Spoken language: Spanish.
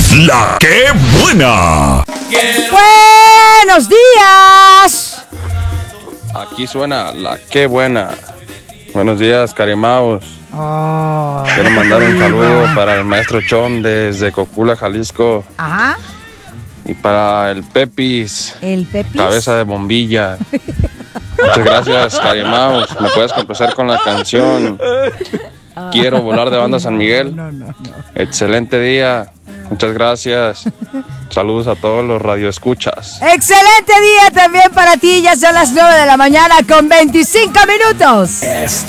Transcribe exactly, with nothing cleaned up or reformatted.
La que buena. Buenos días. Aquí suena la que buena. Buenos días, Carimaos. Oh, Quiero mandar un saludo para el maestro Chon desde Cocula, Jalisco. Ajá. Y para el Pepis, El Pepis. cabeza de bombilla. Muchas gracias, Carimaos. ¿Me puedes complacer con la canción Quiero volar de banda San Miguel? No, no, no. Excelente día. Muchas gracias. Saludos a todos los radioescuchas. Excelente día también para ti. Ya son las nueve de la mañana con veinticinco minutos. Esto